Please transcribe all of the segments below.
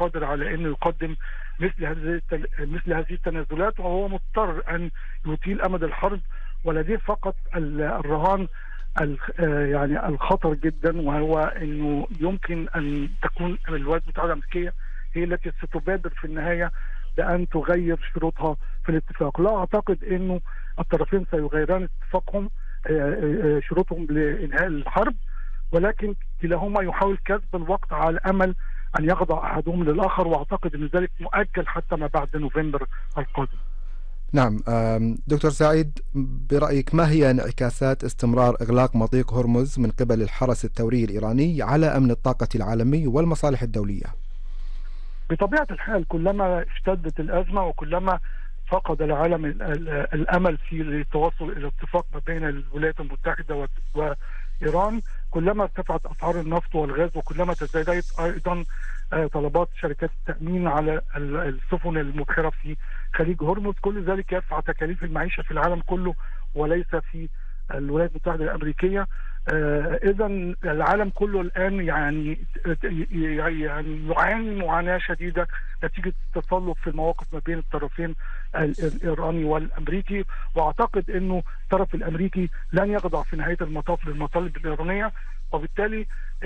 قادر على انه يقدم مثل هذه التنازلات، وهو مضطر ان يطيل امد الحرب، ولديه فقط الرهان يعني الخطر جدا، وهو انه يمكن ان تكون الولايات المتحده الامريكيه هي التي ستبادر في النهايه بان تغير شروطها في الاتفاق. لا اعتقد انه الطرفين سيغيران اتفاقهم شروطهم لانهاء الحرب، ولكن كلاهما يحاول كسب الوقت على امل ان يخضع احدهم للاخر، واعتقد ان ذلك مؤجل حتى ما بعد نوفمبر القادم. نعم. دكتور سعيد، برأيك ما هي انعكاسات استمرار إغلاق مضيق هرمز من قبل الحرس الثوري الإيراني على أمن الطاقة العالمي والمصالح الدولية؟ بطبيعة الحال كلما اشتدت الأزمة وكلما فقد العالم الأمل في التوصل إلى اتفاق ما بين الولايات المتحدة وإيران، كلما ارتفعت أسعار النفط والغاز، وكلما تزايدت أيضا طلبات شركات التأمين على السفن المبحرة في خليج هرمز. كل ذلك يرفع تكاليف المعيشة في العالم كله وليس في الولايات المتحدة الأمريكية. إذا العالم كله الآن يعني يعاني معاناة شديدة نتيجة التصلب في المواقف ما بين الطرفين الإيراني والأمريكي، وأعتقد أنه الطرف الأمريكي لن يخضع في نهاية المطاف للمطالب الإيرانية، وبالتالي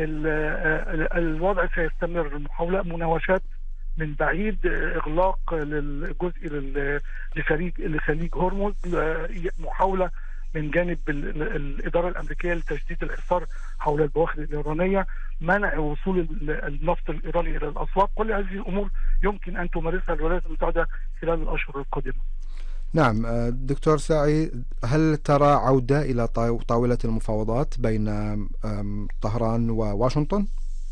الوضع سيستمر. مناوشات من بعيد، إغلاق للجزء لخليج هرمز، محاولة من جانب الإدارة الأمريكية لتشديد الحصار حول البواخر الإيرانية، منع وصول النفط الإيراني إلى الأسواق. كل هذه الأمور يمكن أن تمارسها الولايات المتحدة خلال الأشهر القادمة. نعم. دكتور سعيد، هل ترى عودة إلى طاولة المفاوضات بين طهران وواشنطن؟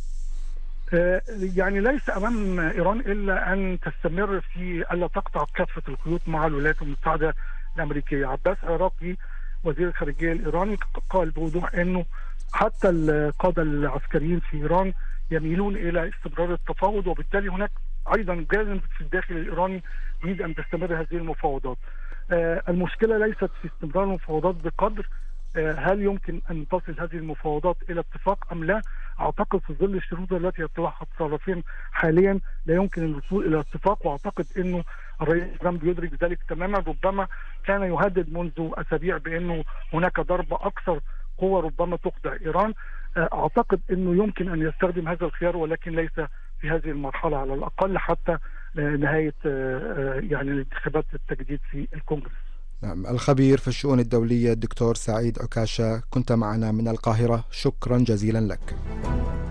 يعني ليس أمام إيران إلا أن تستمر في ألا تقطع كافة الخيوط مع الولايات المتحدة الأمريكية. عباس عراقي وزير الخارجية الإيراني قال بوضوح أنه حتى القادة العسكريين في إيران يميلون إلى استمرار التفاوض، وبالتالي هناك أيضا جانب في الداخل الإيراني يريد أن تستمر هذه المفاوضات. المشكلة ليست في استمرار المفاوضات بقدر هل يمكن أن تصل هذه المفاوضات إلى اتفاق أم لا. أعتقد في ظل الشروط التي يطرحها الطرفين حاليا لا يمكن الوصول إلى اتفاق، وأعتقد أنه الرئيس ترامب يدرك ذلك تماما. ربما كان يهدد منذ أسابيع بأنه هناك ضربة أكثر قوة ربما تخضع إيران. أعتقد أنه يمكن أن يستخدم هذا الخيار، ولكن ليس في هذه المرحلة على الأقل حتى نهاية يعني الانتخابات التجديد في الكونغرس. نعم. الخبير في الشؤون الدولية الدكتور سعيد عكاشة، كنت معنا من القاهرة، شكرا جزيلا لك.